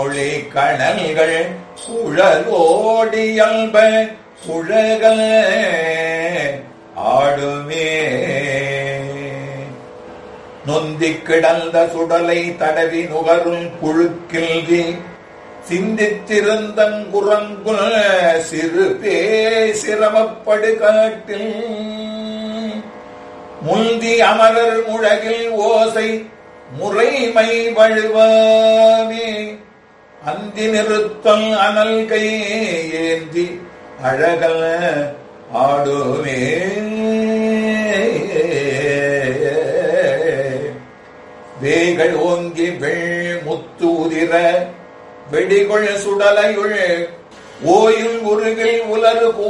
ஒளி கணல்கள் சுழலோடியல்ப சுழகல ஆடுமே. நொந்திக் கிடந்த சுடலை தடவி நுகரும் புழுக்கில்வி சிந்தித்திருந்தங்குரங்குல் சிறு பே சிரமப்படு காட்டில் முந்தி அமரர் முழகில் ஓசை முறைமை வழுவாமே. அந்தி நிறுத்தல் அனல் கை ஏந்தி அழகல் ஆடுமே. வேகள் ஓங்கி வெள் முத்து உதிர வெடிகொள் சுடலையுள் ஓயில் உருகில் உலரு